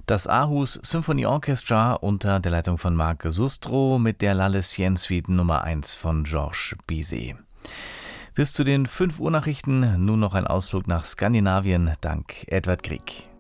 Das Aarhus Symphony Orchestra unter der Leitung von Marc Sustro mit der La Lessienne Suite Nummer 1 von Georges Bizet. Bis zu den 5 Uhr Nachrichten nun noch ein Ausflug nach Skandinavien dank Edward Grieg.